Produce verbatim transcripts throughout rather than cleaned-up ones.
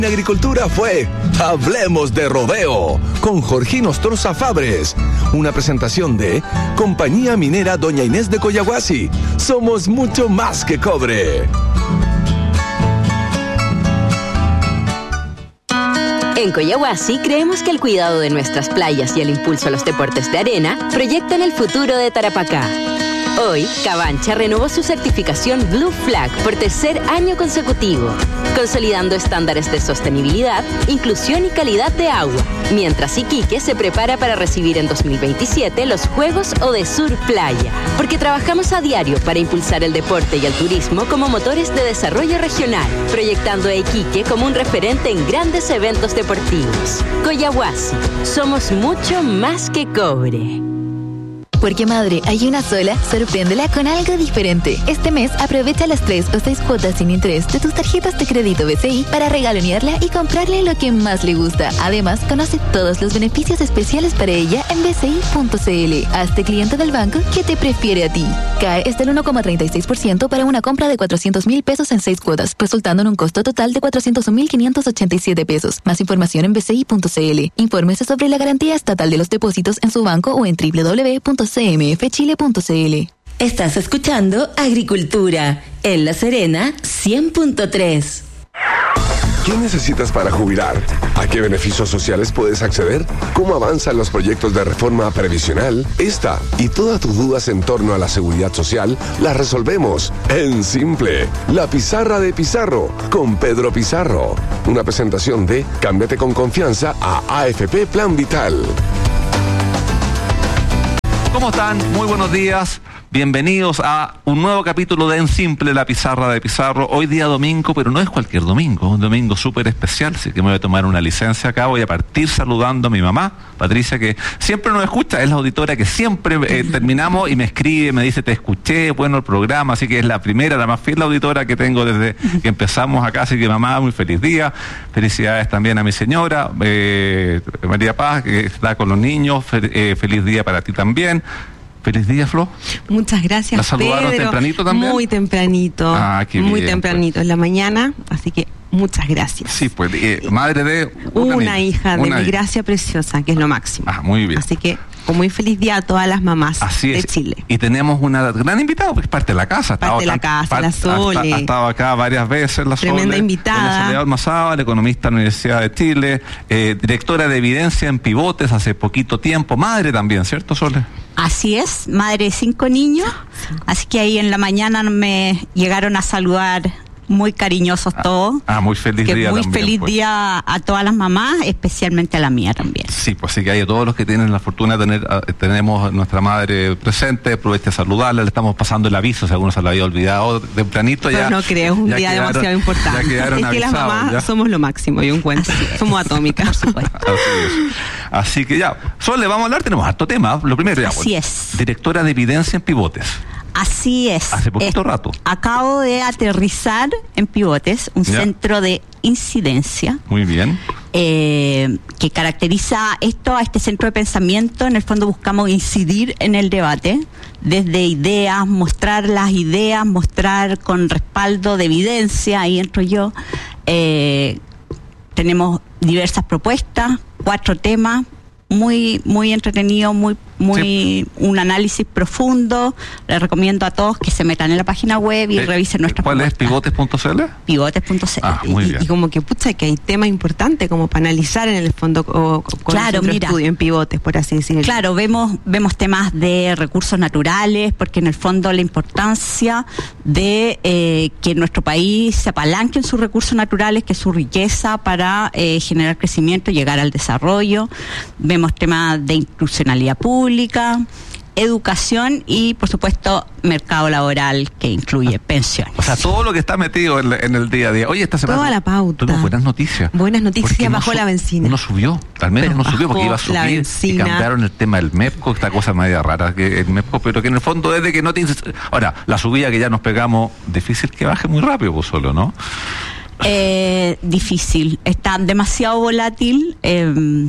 En agricultura fue Hablemos de Rodeo con Jorgín Ostroza Fabres. Una presentación de Compañía Minera Doña Inés de Coyahuasi. Somos mucho más que cobre. En Coyahuasi creemos que el cuidado de nuestras playas y el impulso a los deportes de arena proyectan el futuro de Tarapacá. Hoy, Cabancha renovó su certificación Blue Flag por tercer año consecutivo, consolidando estándares de sostenibilidad, inclusión y calidad de agua, mientras Iquique se prepara para recibir en dos mil veintisiete los Juegos Odesur Playa, porque trabajamos a diario para impulsar el deporte y el turismo como motores de desarrollo regional, proyectando a Iquique como un referente en grandes eventos deportivos. Coyahuasi, somos mucho más que cobre. Porque madre, hay una sola, sorpréndela con algo diferente. Este mes aprovecha las tres o seis cuotas sin interés de tus tarjetas de crédito B C I para regalonearla y comprarle lo que más le gusta. Además, conoce todos los beneficios especiales para ella en b c i punto c l. Hazte cliente del banco que te prefiere a ti. C A E es del uno coma treinta y seis por ciento para una compra de cuatrocientos mil pesos en seis cuotas, resultando en un costo total de cuatrocientos mil quinientos ochenta y siete pesos. Más información en b c i punto c l. Infórmese sobre la garantía estatal de los depósitos en su banco o en w w w punto c m f chile punto c l. Estás escuchando Agricultura en La Serena cien punto tres. ¿Qué necesitas para jubilar? ¿A qué beneficios sociales puedes acceder? ¿Cómo avanzan los proyectos de reforma previsional? Esta y todas tus dudas en torno a la seguridad social las resolvemos en Simple. La Pizarra de Pizarro con Pedro Pizarro. Una presentación de Cámbiate con confianza a A F P Plan Vital. ¿Cómo están? Muy buenos días. Bienvenidos a un nuevo capítulo de En Simple, la Pizarra de Pizarro. Hoy día domingo, pero no es cualquier domingo, un domingo súper especial, así que me voy a tomar una licencia acá. Voy a partir saludando a mi mamá, Patricia, que siempre nos escucha, es la auditora que siempre eh, terminamos y me escribe, me dice, te escuché, bueno el programa, así que es la primera, la más fiel auditora que tengo desde que empezamos acá, así que mamá, muy feliz día. Felicidades también a mi señora, eh, María Paz, que está con los niños, fe, eh, feliz día para ti también. Feliz día, Flo. Muchas gracias, ¿La saludaron Pedro. tempranito también? Muy tempranito. Ah, qué muy bien, tempranito, pues. En la mañana, así que muchas gracias. Sí, pues, eh, madre de... Una, una hija de una mi hija. Gracia Preciosa, que es lo máximo. Ah, muy bien. Así que, un muy feliz día a todas las mamás Así de es. Chile. Y tenemos una gran invitada, porque es parte de la casa. Parte de la casa, par, la Sole. Ha, ha estado acá varias veces, la Sole. Tremenda invitada. Soledad Almazábal, economista de la Universidad de Chile, eh, directora de Evidencia en Pivotes hace poquito tiempo, madre también, ¿cierto, Sole? Así es, madre de cinco niños, así que ahí en la mañana me llegaron a saludar muy cariñosos todos. Ah, muy feliz que día muy también, feliz pues. día a todas las mamás, especialmente a la mía también. Sí, pues sí que hay a todos los que tienen la fortuna de tener, uh, tenemos a nuestra madre presente, aproveche a saludarla, le estamos pasando el aviso, si alguno se lo había olvidado tempranito. Pero ya. no creo, es un ya día quedaron, demasiado importante. Ya quedaron es que las avisados, mamás ya. somos lo máximo, yo encuentro. Somos atómicas, por supuesto. Así es. Así que ya, Sole, vamos a hablar, tenemos harto tema. Lo primero ya, Así bueno, es. Directora de Evidencia en Pivotes. Así es. Hace poquito Eh, rato. Acabo de aterrizar en Pivotes, un Ya. centro de incidencia. Muy bien. Eh, que caracteriza esto a este centro de pensamiento. En el fondo buscamos incidir en el debate desde ideas, mostrar las ideas, mostrar con respaldo de evidencia, ahí entro yo. Eh, tenemos diversas propuestas, cuatro temas, muy muy entretenido, muy muy sí. Un análisis profundo. Les recomiendo a todos que se metan en la página web y eh, revisen nuestras ¿Cuál propuestas. es? ¿Pivotes punto c l? Pivotes punto c l. Ah, muy y, bien. y como que pucha que hay temas importantes como para analizar en el fondo o, con claro, nuestro mira, estudio en Pivotes, por así decirlo. Claro, vemos vemos temas de recursos naturales, porque en el fondo la importancia de eh, que nuestro país se apalanque en sus recursos naturales, que es su riqueza para eh, generar crecimiento y llegar al desarrollo. Vemos temas de institucionalidad pública, educación y, por supuesto, mercado laboral, que incluye pensiones. O sea, todo lo que está metido en, en el día a día. Oye, esta semana toda la pauta. tuvimos buenas noticias. Buenas noticias, Porque bajó no la benzina. No subió, al menos Pero no subió porque iba a bajó la subir y benzina. cambiaron el tema del MEPCO, esta cosa media rara que el MEPCO, pero que en el fondo es de que no te... Ahora, la subida que ya nos pegamos, difícil que baje muy rápido, pues solo, ¿no? Eh, difícil, está demasiado volátil. Eh,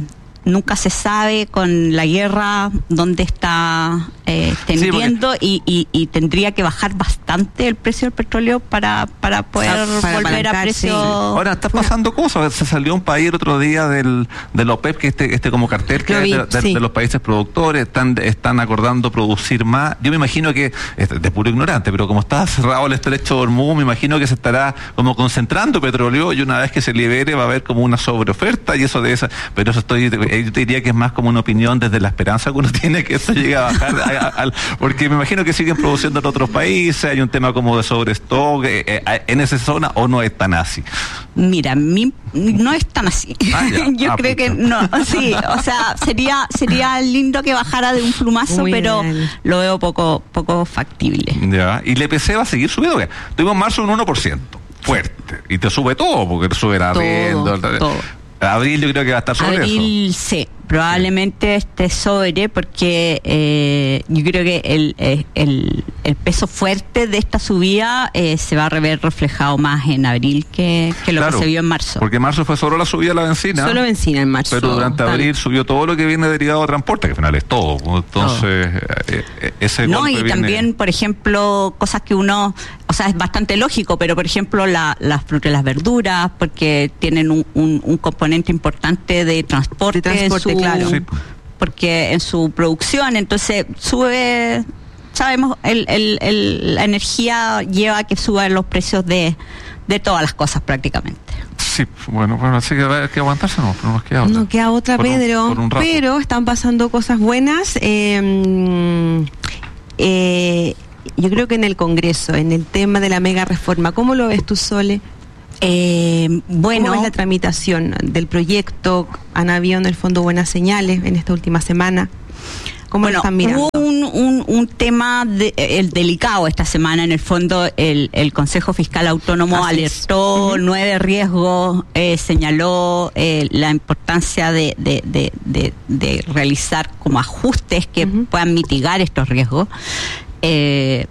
nunca se sabe con la guerra dónde está eh, tendiendo, sí, y, y, y tendría que bajar bastante el precio del petróleo para, para poder o sea, para volver a precio. Sí. Ahora, está pasando cosas. Se salió un país el otro día del, del OPEP, que este, este como cartel que vi, de, de, sí. de los países productores, están, están acordando producir más. Yo me imagino que, de puro ignorante, pero como está cerrado el estrecho de Hormuz, me imagino que se estará como concentrando petróleo, y una vez que se libere va a haber como una sobreoferta, y eso de esa, pero eso estoy, yo te diría que es más como una opinión desde la esperanza que uno tiene que eso llegue a bajar, a, a, a, porque me imagino que siguen produciendo en otros países, hay un tema como de sobrestock eh, eh, en esa zona, o no es tan así. Mira, mi, no es tan así. Ah, yo ah, creo pucha. que no, sí, o sea, sería sería lindo que bajara de un plumazo, muy pero bien. Lo veo poco poco factible. Ya, y el I P C va a seguir subiendo. Tuvimos en marzo un uno por ciento, fuerte, y te sube todo, porque te sube la renta. Abril yo creo que va a estar sobre Abril, eso. sí, probablemente sí. esté sobre, porque eh, yo creo que el, el, el peso fuerte de esta subida eh, se va a ver reflejado más en abril que, que lo claro, que se vio en marzo. Porque en marzo fue solo la subida de la benzina. Solo benzina en marzo. Pero durante Tan... abril subió todo lo que viene derivado de transporte, que al final es todo. Entonces, todo. Eh, ese No, y viene... también, por ejemplo, cosas que uno, o sea, es bastante lógico, pero por ejemplo, la, las frutas y las verduras, porque tienen un, un, un componente importante de transporte, de transporte en su, claro. Sí. Porque en su producción, entonces sube, sabemos, el, el, el, la energía lleva a que suban los precios de, de todas las cosas prácticamente. Sí, bueno, bueno, así que hay que aguantarse, no, no nos queda otra. No queda otra, por Pedro, un, pero están pasando cosas buenas. Eh, eh, yo creo que en el Congreso, en el tema de la mega reforma, ¿cómo lo ves tú, Sole? Eh, bueno, ¿Cómo es la tramitación del proyecto? ¿Han habido en el fondo buenas señales en esta última semana? ¿Cómo bueno, lo están mirando? Hubo un, un, un tema de, el delicado esta semana. En el fondo, el, el Consejo Fiscal Autónomo Así alertó uh-huh. nueve riesgos, eh, señaló eh, la importancia de, de, de, de, de realizar como ajustes que uh-huh. puedan mitigar estos riesgos. Eh,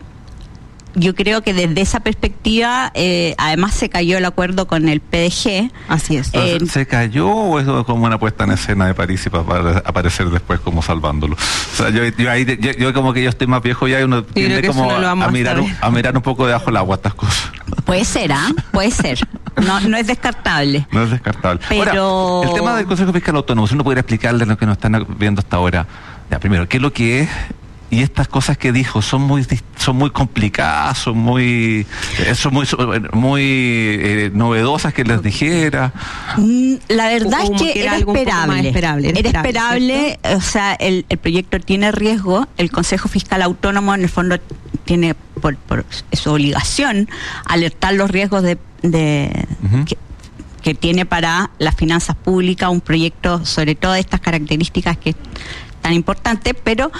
Yo creo que desde esa perspectiva, eh, además se cayó el acuerdo con el P D G. Así es. Eh, ¿Se cayó o es como una puesta en escena de París y para aparecer después como salvándolo? O sea, yo, yo, ahí, yo, yo como que yo estoy más viejo ya y uno tiende como a, a, mirar, a mirar un poco debajo del agua estas cosas. Puede ser, ¿ah? ¿eh? Puede ser. No, no es descartable. No es descartable. Pero... Ahora, el tema del Consejo Fiscal Autónomo, si uno pudiera explicarle a los que nos están viendo hasta ahora, ya, primero, ¿qué es lo que es? Y estas cosas que dijo son muy son muy complicadas, son muy son muy muy eh, novedosas que les dijera. La verdad es que, que era, era esperable. esperable. Era esperable, esperable o sea, el, el proyecto tiene riesgo, el Consejo Fiscal Autónomo en el fondo tiene por, por su obligación alertar los riesgos de, de uh-huh. que, que tiene para las finanzas públicas un proyecto sobre todo de estas características que tan importante, pero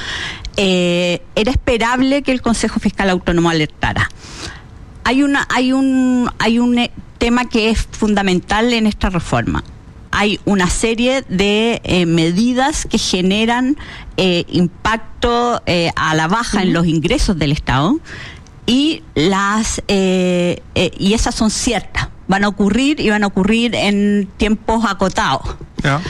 eh, era esperable que el Consejo Fiscal Autónomo alertara. Hay una, hay un, hay un eh, tema que es fundamental en esta reforma. Hay una serie de eh, medidas que generan eh, impacto eh, a la baja uh-huh. en los ingresos del Estado, y las eh, eh, y esas son ciertas, van a ocurrir y van a ocurrir en tiempos acotados. Yeah.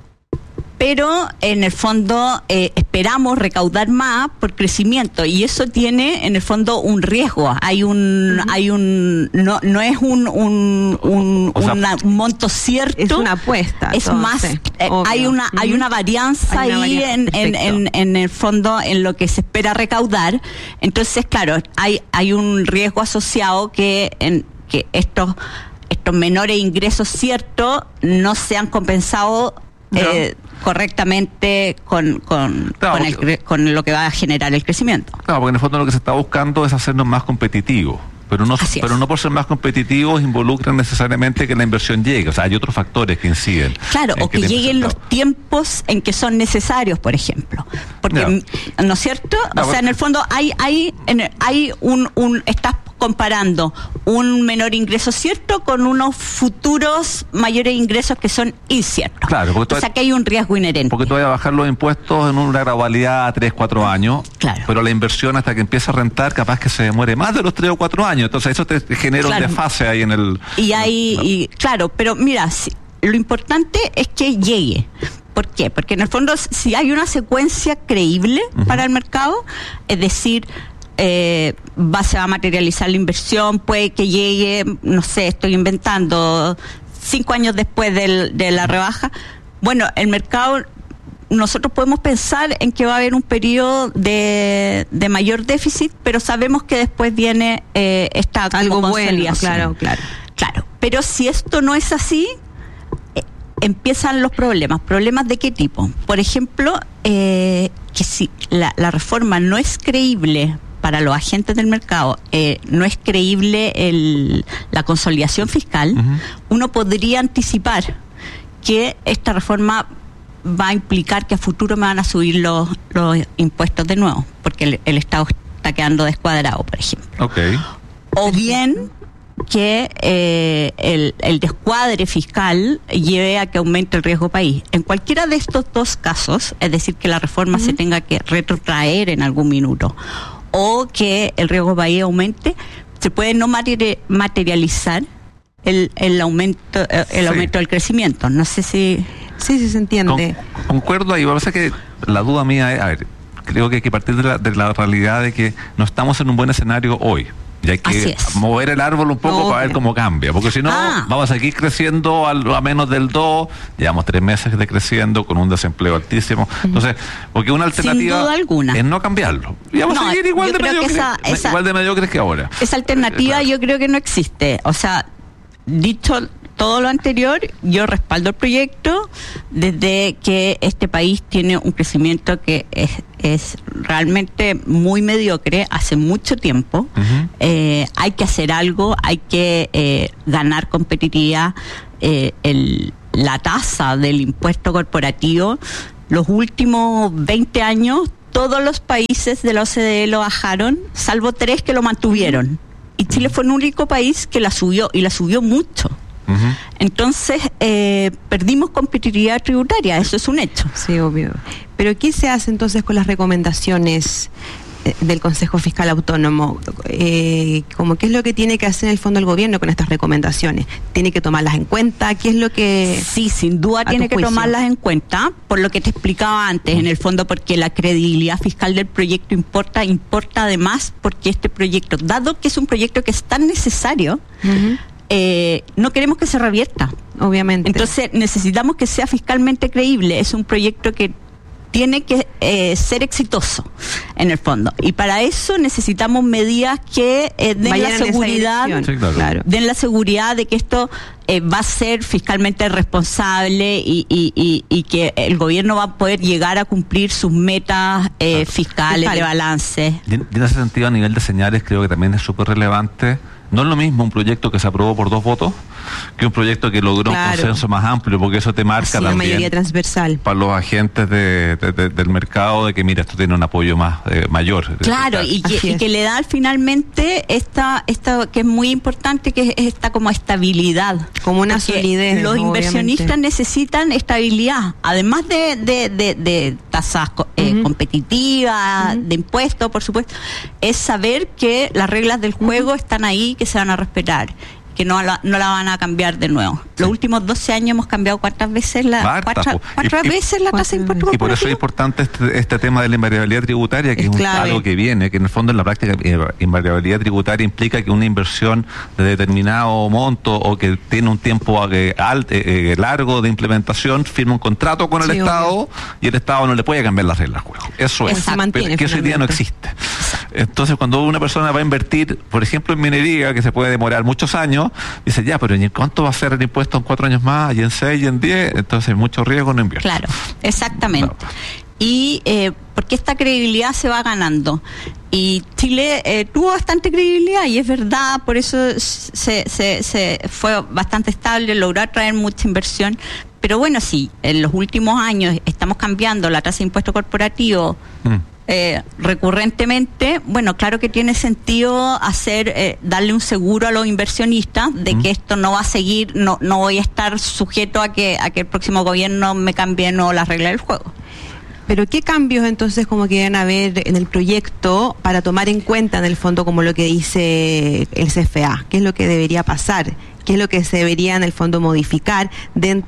Pero en el fondo eh, esperamos recaudar más por crecimiento, y eso tiene en el fondo un riesgo. Hay un, uh-huh. hay un, no, no es un, un, un, o sea, una, un monto cierto. Es una apuesta. Es entonces, más, eh, hay una, uh-huh. hay una varianza hay una ahí varianza, en, en, en, en el fondo en lo que se espera recaudar. Entonces, claro, hay, hay un riesgo asociado que, en, que estos, estos menores ingresos ciertos no sean compensados Eh, no. correctamente con con, claro, con, el, con lo que va a generar el crecimiento. Claro, porque en el fondo lo que se está buscando es hacernos más competitivos, pero no pero no por ser más competitivos involucran necesariamente que la inversión llegue. O sea, hay otros factores que inciden. Claro, o que, que lleguen los tiempos en que son necesarios, por ejemplo. Porque, no, ¿no es cierto? No, o sea, en el fondo hay hay en, hay un un estás comparando un menor ingreso cierto con unos futuros mayores ingresos que son inciertos. Claro, porque o sea que hay un riesgo inherente. Porque tú vas a bajar los impuestos en una gradualidad a tres, cuatro años, claro. pero la inversión hasta que empieza a rentar capaz que se demore más de los tres o cuatro años, entonces eso te genera claro. un desfase ahí en el... Y hay, no. y, claro, pero mira, si, lo importante es que llegue, ¿Por qué? Porque en el fondo, si hay una secuencia creíble uh-huh. para el mercado, es decir, eh, va, se va a materializar la inversión, puede que llegue, no sé, estoy inventando, cinco años después del, de la rebaja. Bueno, el mercado, nosotros podemos pensar en que va a haber un periodo de, de mayor déficit, pero sabemos que después viene eh, esta algo bueno, claro, claro, claro. Pero si esto no es así, eh, empiezan los problemas. ¿Problemas de qué tipo? Por ejemplo, eh, que si la, la reforma no es creíble para los agentes del mercado, eh, no es creíble el, la consolidación fiscal, uh-huh. uno podría anticipar que esta reforma va a implicar que a futuro me van a subir los, los impuestos de nuevo, porque el, el Estado está quedando descuadrado, por ejemplo. Okay. O bien que eh, el, el descuadre fiscal lleve a que aumente el riesgo país. En cualquiera de estos dos casos, es decir, que la reforma uh-huh. se tenga que retrotraer en algún minuto, o que el riesgo país aumente, se puede no materializar el, el aumento el sí. aumento del crecimiento. No sé si... Sí, sí se entiende. Con, concuerdo ahí, pasa que la duda mía es, a ver, creo que hay que partir de la, de la realidad de que no estamos en un buen escenario hoy. Y hay que mover el árbol un poco no, para ver cómo cambia, porque si no, ah. vamos a seguir creciendo a, a menos del dos, llevamos tres meses de creciendo con un desempleo altísimo. Entonces, porque una alternativa es no cambiarlo. Y vamos no, a seguir igual de, mediocres, esa, esa, igual de mediocres que ahora. Esa alternativa eh, claro. yo creo que no existe. O sea, dicho todo lo anterior, yo respaldo el proyecto desde que este país tiene un crecimiento que es, es realmente muy mediocre hace mucho tiempo. Uh-huh. Eh, hay que hacer algo, hay que eh, ganar competitividad. Eh, el, la tasa del impuesto corporativo, los últimos veinte años, todos los países de la O C D E lo bajaron, salvo tres que lo mantuvieron. Y Chile fue el único país que la subió, y la subió mucho. Uh-huh. Entonces, eh, perdimos competitividad tributaria, eso es un hecho. Sí, obvio. Pero ¿qué se hace entonces con las recomendaciones eh, del Consejo Fiscal Autónomo? Eh, como ¿qué es lo que tiene que hacer en el fondo el gobierno con estas recomendaciones? ¿Tiene que tomarlas en cuenta? ¿Qué es lo que...? Sí, sin duda tiene que juicio? tomarlas en cuenta, por lo que te explicaba antes, uh-huh. en el fondo porque la credibilidad fiscal del proyecto importa, importa además porque este proyecto, dado que es un proyecto que es tan necesario, uh-huh. Eh, no queremos que se revierta, obviamente. Entonces necesitamos que sea fiscalmente creíble. Es un proyecto que tiene que eh, ser exitoso en el fondo, y para eso necesitamos medidas que eh, den Vayan la seguridad sí, claro. den la seguridad de que esto eh, va a ser fiscalmente responsable y, y, y, y que el gobierno va a poder llegar a cumplir sus metas eh, claro. fiscales Fiscal. de balance. Y en ese sentido, a nivel de señales, creo que también es súper relevante. No es lo mismo un proyecto que se aprobó por dos votos que un proyecto que logró claro. un consenso más amplio, porque eso te marca sí, también mayoría transversal para los agentes de, de, de, del mercado de que mira, esto tiene un apoyo más eh, mayor. Claro, y que, y que le da finalmente esta, esta que es muy importante, que es esta como estabilidad. Como una porque solidez. Los obviamente. inversionistas necesitan estabilidad, además de, de, de, de tasas eh, uh-huh. competitivas, uh-huh. de impuestos, por supuesto, es saber que las reglas del juego uh-huh. están ahí, que se van a respetar, que no la, no la van a cambiar de nuevo. Sí. Los últimos doce años hemos cambiado cuántas veces la Barta, cuatro, cuatro y, veces la tasa de impuesto corporativo. Y por eso es importante este, este tema de la invariabilidad tributaria, que es, es un, algo que viene, que en el fondo en la práctica invariabilidad tributaria implica que una inversión de determinado monto o que tiene un tiempo eh, alto, eh, largo de implementación, firma un contrato con el sí, Estado obvio. y el Estado no le puede cambiar las reglas del juego. Eso es, mantiene, que hoy día no existe. Entonces, cuando una persona va a invertir, por ejemplo, en minería, que se puede demorar muchos años, dice, ya, pero ¿en cuánto va a ser el impuesto en cuatro años más? ¿Y en seis? ¿Y en diez? Entonces, mucho riesgo, no invierte. Claro, exactamente. Claro. Y eh, porque esta credibilidad se va ganando. Y Chile eh, tuvo bastante credibilidad, y es verdad, por eso se, se, se fue bastante estable, logró atraer mucha inversión. Pero bueno, sí, en los últimos años estamos cambiando la tasa de impuesto corporativo mm. Eh, recurrentemente. Bueno, claro que tiene sentido hacer eh, darle un seguro a los inversionistas de mm. que esto no va a seguir, no no voy a estar sujeto a que a que el próximo gobierno me cambie no las reglas del juego. Pero ¿qué cambios entonces como que van a haber en el proyecto para tomar en cuenta en el fondo como lo que dice el C F A? ¿Qué es lo que debería pasar? ¿Qué es lo que se debería en el fondo modificar dentro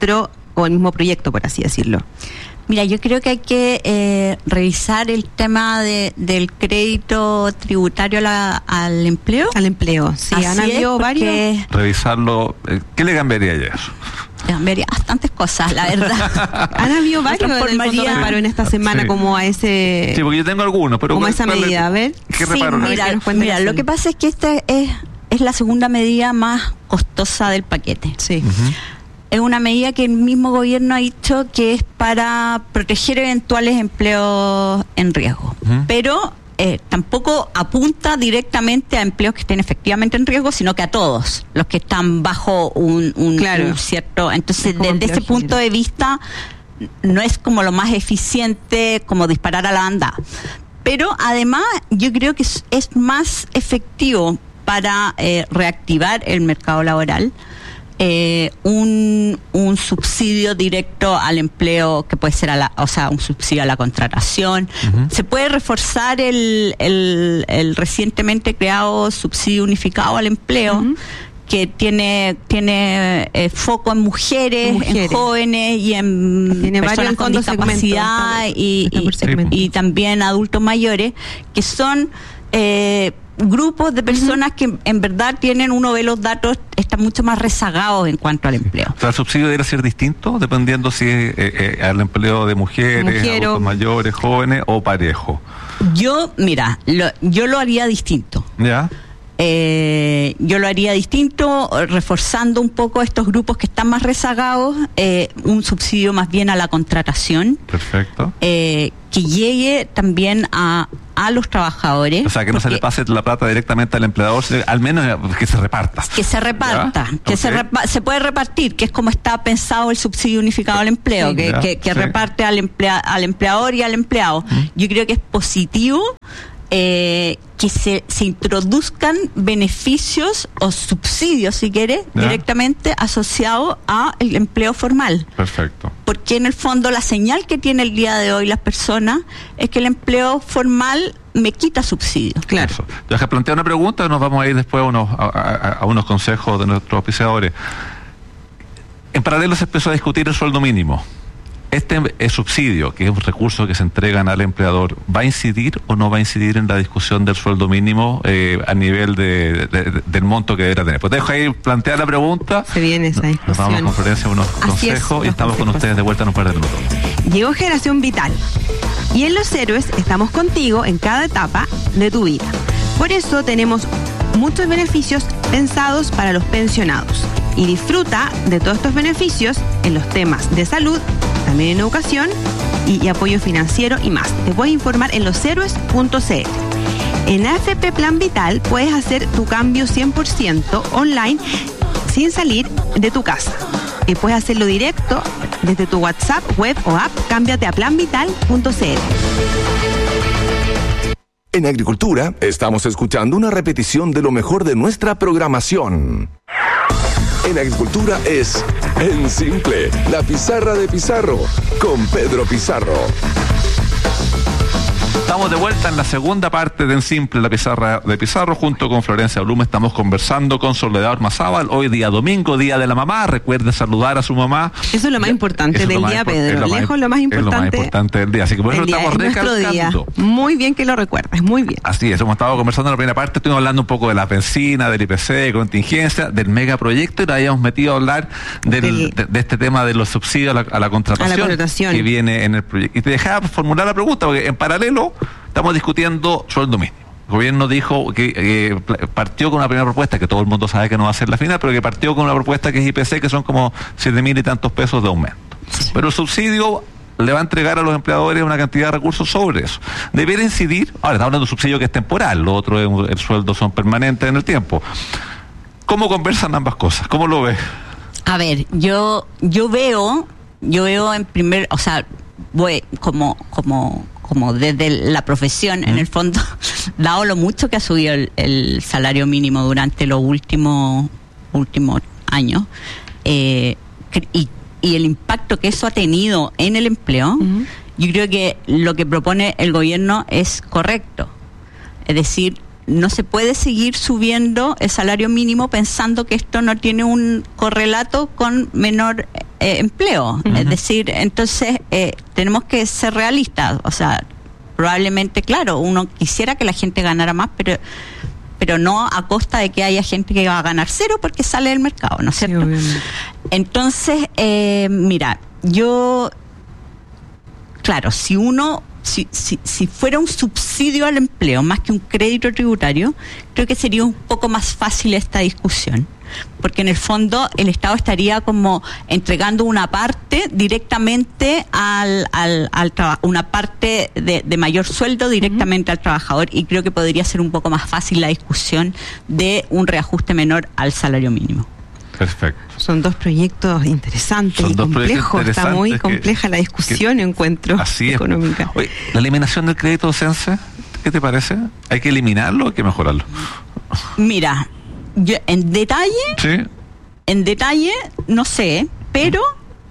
o el mismo proyecto, por así decirlo? Mira, yo creo que hay que eh, revisar el tema de, del crédito tributario a la, al empleo. Al empleo, sí. Así Han habido es, varios. Revisarlo. eh, ¿Qué le cambiaría ya eso? Le cambiaría bastantes cosas, la verdad. Han habido varios en el fondo de reparo en esta semana Sí. como a ese... Sí, porque yo tengo algunos, pero como ¿cuál- esa cuál es- medida, a ver. ¿Qué Sí, reparo? ver mira, qué nos cuenta mira, la lo que Sandra. pasa es que esta es, es la segunda medida más costosa del paquete. Sí. Es una medida que el mismo gobierno ha dicho que es para proteger eventuales empleos en riesgo. Ujú. Pero eh, tampoco apunta directamente a empleos que estén efectivamente en riesgo, sino que a todos los que están bajo un, un, Claro. un cierto... Entonces, Como desde ese empleo punto de vista, no es como lo más eficiente como disparar a la banda. Pero además, yo creo que es, es más efectivo para eh, reactivar el mercado laboral. Eh, un, un subsidio directo al empleo que puede ser a la, o sea, un subsidio a la contratación. Ujú. Se puede reforzar el, el, el recientemente creado subsidio unificado al empleo, Ujú. que tiene tiene eh, foco en mujeres, Mujeres. en jóvenes y en Tiene personas varios con fondos discapacidad segmentos, y, está por y- segmento. y también adultos mayores, que son eh, grupos de personas que en verdad tienen, uno ve los datos, están mucho más rezagados en cuanto al empleo. O sea, el subsidio debería ser distinto dependiendo si es eh, eh, al empleo de mujeres, Mujer o- adultos mayores, jóvenes o parejo. Yo, mira, lo, yo lo haría distinto. ¿Ya? Eh, yo lo haría distinto, eh, reforzando un poco estos grupos que están más rezagados, eh, un subsidio más bien a la contratación, Perfecto. eh, que llegue también a, a los trabajadores. O sea, que no se le porque- pase la plata directamente al empleador, sino al menos eh, que se reparta. Que se reparta, ¿Ya? que se, Ok. repa- se puede repartir, que es como está pensado el subsidio unificado al empleo, Sí. que, Ya, que- que sí. reparte al, emplea- al empleador y al empleado. Yo creo que es positivo eh, que se, se introduzcan beneficios o subsidios, si quiere, Ya. directamente asociados al empleo formal. Perfecto. Porque en el fondo la señal que tiene el día de hoy las personas es que el empleo formal me quita subsidios. Claro. Eso. Ya que plantea una pregunta, nos vamos a ir después a unos, a, a- a unos consejos de nuestros auspiciadores. En paralelo se empezó a discutir el sueldo mínimo. Este eh, subsidio, que es un recurso que se entregan al empleador, ¿va a incidir o no va a incidir en la discusión del sueldo mínimo eh, a nivel de, de- de- del monto que deberá tener? Pues dejo ahí plantear la pregunta. Se viene esa Nos vamos a discusión. conferencia, unos Así es, consejos y los estamos con consejos. ustedes de vuelta en un par de minutos. Llegó Generación Vital. Y en Los Héroes estamos contigo en cada etapa de tu vida. Por eso tenemos muchos beneficios pensados para los pensionados. Y disfruta de todos estos beneficios en los temas de salud, también en educación y, y apoyo financiero y más. Te puedes informar en los héroes punto c l. En A F P Plan Vital puedes hacer tu cambio cien por ciento online sin salir de tu casa. Y puedes hacerlo directo desde tu WhatsApp, web o app. Cámbiate a plan vital punto c l. En Agricultura, estamos escuchando una repetición de lo mejor de nuestra programación. En Agricultura es En Simple, la pizarra de Pizarro, con Pedro Pizarro. Estamos de vuelta en la segunda parte de En Simple, la pizarra de Pizarro, junto con Florencia Blum. Estamos conversando con Soledad Ormazábal. Hoy día domingo, día de la mamá. Recuerde saludar a su mamá. Eso es lo más Ya, importante eso es del lo más día, impor- Pedro. es Lejos lo más Es lo más importante importante del día. Así que por eso El día estamos es nuestro día. recalcando. Muy bien que lo recuerdas, muy bien. Así es, hemos estado conversando en la primera parte, estuvimos hablando un poco de la benzina, del I P C, de contingencia, del megaproyecto y nos habíamos metido a hablar del, Del- de, de este tema de los subsidios a la, a la contratación, A la contratación. que viene en el proyecto. Y te dejaba formular la pregunta, porque en paralelo estamos discutiendo sueldo mínimo. El gobierno dijo que eh, pl- partió con una primera propuesta, que todo el mundo sabe que no va a ser la final, pero que partió con una propuesta que es I P C, que son como siete mil y tantos pesos de aumento. Pero el subsidio le va a entregar a los empleadores una cantidad de recursos sobre eso. Debería incidir, ahora estamos hablando de un subsidio que es temporal, lo otro es un- el sueldo son permanentes en el tiempo. ¿Cómo conversan ambas cosas? ¿Cómo lo ves? A ver, yo yo veo, yo veo en primer, o sea, voy como como como desde la profesión, en el fondo, dado lo mucho que ha subido el, el salario mínimo durante los últimos últimos años, eh, cre- y, y el impacto que eso ha tenido en el empleo, Ujú. yo creo que lo que propone el gobierno es correcto. Es decir, no se puede seguir subiendo el salario mínimo pensando que esto no tiene un correlato con menor eh, empleo. Uh-huh. Es decir, entonces eh, tenemos que ser realistas. O sea, probablemente, claro, uno quisiera que la gente ganara más, pero pero no a costa de que haya gente que va a ganar cero porque sale del mercado, ¿no es cierto? Sí, entonces, eh, mira, yo, claro, si uno, si, si, si fuera un subsidio al empleo más que un crédito tributario, creo que sería un poco más fácil esta discusión. Porque en el fondo el Estado estaría como entregando una parte directamente al, al, al trabajo, una parte de, de mayor sueldo directamente uh-huh. al trabajador, y creo que podría ser un poco más fácil la discusión de un reajuste menor al salario mínimo. Perfecto. Son dos proyectos interesantes Son y complejos. Está muy compleja que, la discusión, que, encuentro, así económica. Es. Oye, la eliminación del crédito docente, ¿qué te parece? ¿Hay que eliminarlo o hay que mejorarlo? Mira, yo en detalle, ¿sí? en detalle, no sé, pero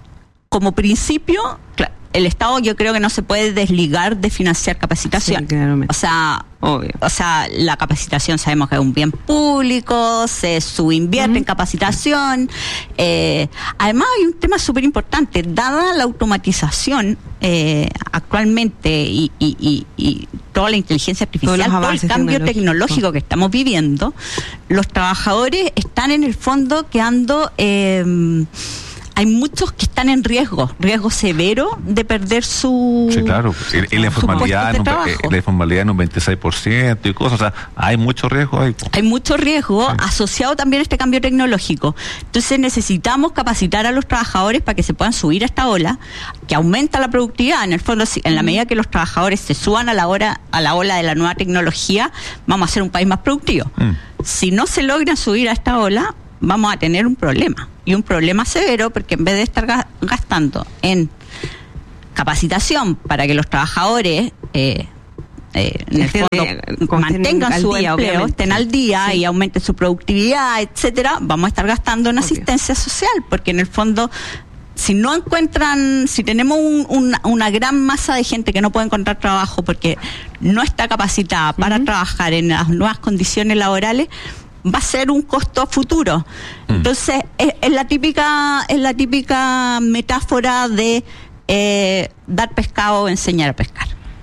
como principio, claro, el Estado yo creo que no se puede desligar de financiar capacitación. Sí, claramente. O sea, obvio. O sea, la capacitación sabemos que es un bien público, se subinvierte uh-huh. en capacitación. Eh, además hay un tema súper importante, dada la automatización eh, actualmente y, y, y, y toda la inteligencia artificial, todo el cambio tecnológico que estamos viviendo, los trabajadores están en el fondo quedando... Eh, hay muchos que están en riesgo, riesgo severo de perder su... Sí, claro. Y, y la, informalidad en un, la informalidad en un veintiséis por ciento y cosas. O sea, hay mucho riesgo ahí. Hay mucho riesgo sí. asociado también a este cambio tecnológico. Entonces necesitamos capacitar a los trabajadores para que se puedan subir a esta ola, que aumenta la productividad. En el fondo, en la medida que los trabajadores se suban a la, hora, a la ola de la nueva tecnología, vamos a ser un país más productivo. Mm. Si no se logra subir a esta ola, vamos a tener un problema, y un problema severo, porque en vez de estar gastando en capacitación para que los trabajadores eh, eh, en el fondo mantengan su día, empleo, obviamente. estén al día sí. y aumenten su productividad, etcétera, vamos a estar gastando en Obvio. asistencia social, porque en el fondo, si no encuentran, si tenemos un, una, una gran masa de gente que no puede encontrar trabajo porque no está capacitada para uh-huh. trabajar en las nuevas condiciones laborales, va a ser un costo futuro. Mm. Entonces, es, es la típica, es la típica metáfora de eh, dar pescado o enseñar a pescar.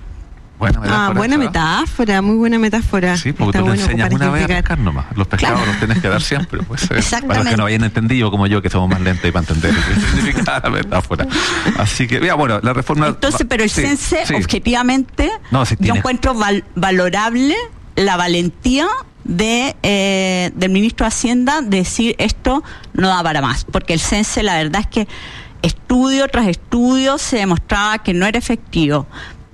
Buena metáfora. Ah, buena metáfora, muy buena metáfora. Sí, porque Está tú bueno le enseñas una vez a pescar nomás. Los pescados claro. los tienes que dar siempre. Pues, eh, para los que no hayan entendido, como yo, que somos más lentos y para entender qué significa la metáfora. Así que, mira, bueno, la reforma... Entonces, pero el sí, CENSE, sí. objetivamente, no, si tiene... yo encuentro val- valorable la valentía de eh, del ministro de Hacienda de decir esto no da para más, porque el CENSE, la verdad es que estudio tras estudio se demostraba que no era efectivo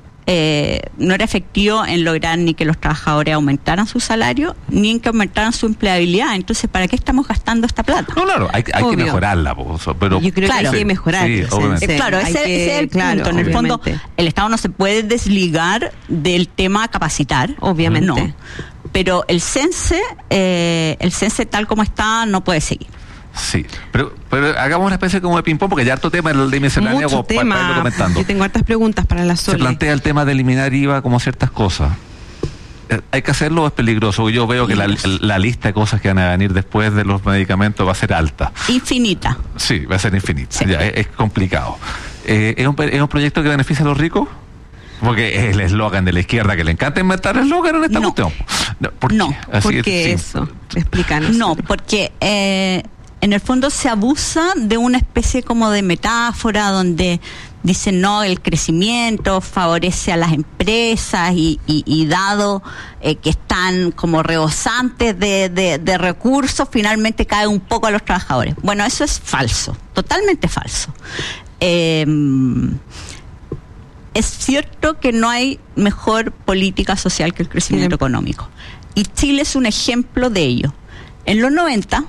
eh, no era efectivo en lograr ni que los trabajadores aumentaran su salario ni en que aumentaran su empleabilidad. Entonces, ¿para qué estamos gastando esta plata? No, claro, hay, hay que mejorarla, pero yo creo claro, que hay que mejorar. Sí, eh, claro, ese, que, ese es el claro, punto. En el fondo, el Estado no se puede desligar del tema capacitar, obviamente. No. Pero el CENSE, eh, el CENSE tal como está, no puede seguir. Sí, pero, pero hagamos una especie como de ping-pong, porque ya harto tema en el de miscelánea, Mucho tema. Para, para comentando. Yo tengo hartas preguntas para la Sole. Se plantea el tema de eliminar I V A como ciertas cosas. Eh, ¿Hay que hacerlo o es peligroso? Yo veo que la, la lista de cosas que van a venir después de los medicamentos va a ser alta. Infinita. Sí, va a ser infinita. Sí. Ya, es, es complicado. Eh, ¿es, un, ¿Es un proyecto que beneficia a los ricos? Porque es el eslogan de la izquierda, que le encanta inventar eslogan en esta no. cuestión. No, ¿por no. qué? Así ¿Por qué es, eso? Explícanos. No, porque eh, en el fondo se abusa de una especie como de metáfora donde dicen, no, el crecimiento favorece a las empresas y, y, y dado eh, que están como rebosantes de, de, de recursos, finalmente cae un poco a los trabajadores. Bueno, eso es falso, totalmente falso. Eh, Es cierto que no hay mejor política social que el crecimiento sí. económico. Y Chile es un ejemplo de ello. En los noventa,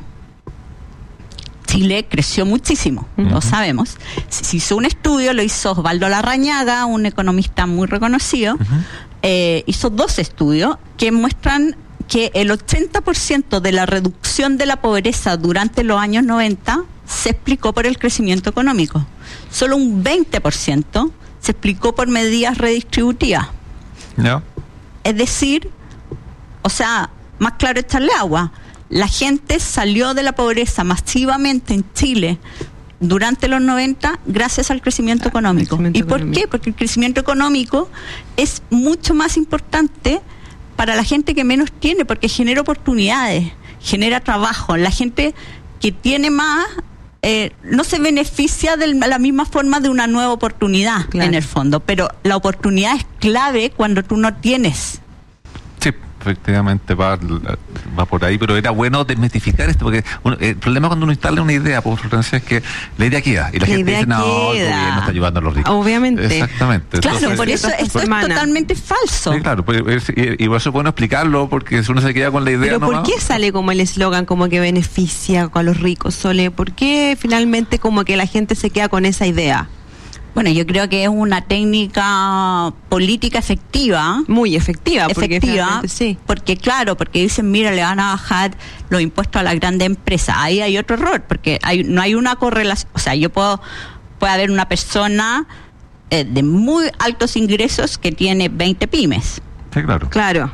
Chile creció muchísimo, uh-huh. lo sabemos. Se hizo un estudio, lo hizo Osvaldo Larrañaga, un economista muy reconocido. Uh-huh. Eh, hizo dos estudios que muestran que el ochenta por ciento de la reducción de la pobreza durante los años noventa se explicó por el crecimiento económico. Solo un veinte por ciento se explicó por medidas redistributivas. No. Es decir, o sea, más claro echarle agua. La gente salió de la pobreza masivamente en Chile durante los noventa gracias al crecimiento económico. Crecimiento ¿Y por económico. qué? Porque el crecimiento económico es mucho más importante para la gente que menos tiene, porque genera oportunidades, genera trabajo. La gente que tiene más eh, no se beneficia de la misma forma de una nueva oportunidad, claro, en el fondo, pero la oportunidad es clave cuando tú no tienes. Sí, efectivamente va, va por ahí, pero era bueno desmitificar esto, porque uno, el problema cuando uno instala una idea, por Florencia, es que la idea queda, y la, La gente idea dice, no, el queda. gobierno está ayudando a los ricos. Obviamente. Exactamente. Claro, Entonces, por eso esto es Hermana. totalmente falso. sí, claro, pues, es- y, y por eso es bueno explicarlo, porque si uno se queda con la idea Pero ¿por nomás- qué sale como el eslogan como que beneficia a los ricos, Sole? ¿Por qué finalmente como que la gente se queda con esa idea? Bueno, yo creo que es una técnica política efectiva. Muy efectiva, porque efectiva, finalmente sí. porque claro, porque dicen, mira, le van a bajar los impuestos a las grandes empresas. Ahí hay otro error, porque hay, no hay una correlación. O sea, yo puedo, puede haber una persona eh, de muy altos ingresos que tiene veinte pymes. Sí, claro. Claro.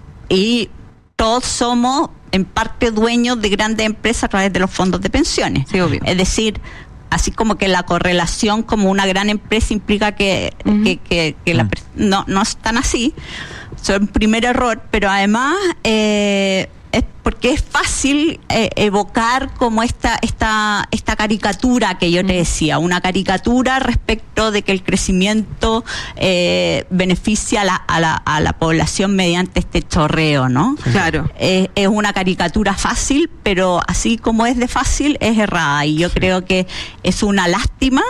Y todos somos en parte dueños de grandes empresas a través de los fondos de pensiones. Sí, obvio. Es decir, así como que la correlación como una gran empresa implica que, Ujú. que, que, que la, pers- no, no es tan así. Eso es un primer error, pero además eh, es porque es fácil eh, evocar como esta, esta, esta caricatura que yo te decía, una caricatura respecto de que el crecimiento eh, beneficia a la, a, la, a la población mediante este chorreo, ¿no? Claro. Eh, es una caricatura fácil, pero así como es de fácil, es errada. Y yo creo que es una lástima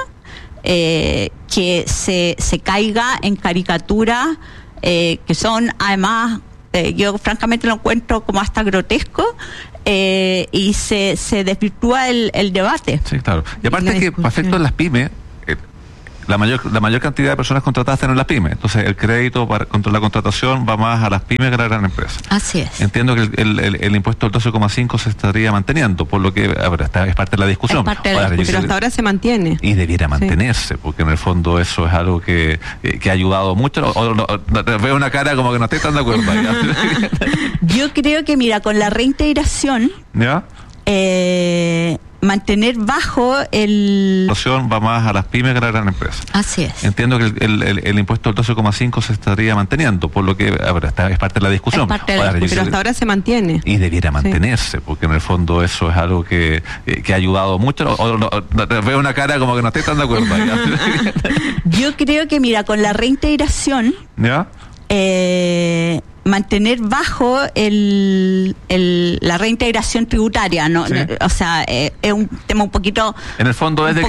eh, que se, se caiga en caricaturas eh, que son además, eh, yo francamente lo encuentro como hasta grotesco, eh, y se, se desvirtúa el, el debate. Sí, claro. Y aparte La que discusión. para efectos de las pymes, eh, la mayor la mayor cantidad de personas contratadas están en las pymes. Entonces el crédito para contra la contratación va más a las pymes que a la gran empresa. Así es. Entiendo que el, el, el- el impuesto del doce coma cinco se estaría manteniendo, por lo que ahora está, es parte de la discusión. Es parte de la Ahora, yo Pero creo- hasta ahora se mantiene. y debiera mantenerse, porque en el fondo eso es algo que, eh, que ha ayudado mucho. O, o- o- veo una cara como que no estoy tan de acuerdo. ¿Ya? Yo creo que, mira, con la reintegración, ¿Ya? eh, mantener bajo el... La situación va más a las pymes que a la gran empresa. Así es. Entiendo que el, el- el- el impuesto del doce coma cinco se estaría manteniendo, por lo que ahora está, es parte de la discusión. Es parte de la Ahora, yo Pero creo- hasta ahora se mantiene. y debiera mantenerse, porque en el fondo eso es algo que, eh, que ha ayudado mucho. O, o- o- veo una cara como que no estoy tan de acuerdo. ¿Ya? Yo creo que, mira, con la reintegración, ¿Ya? eh, mantener bajo el, el- la reintegración tributaria, ¿no? Sí. O sea, eh, es un tema un poquito... En el fondo es de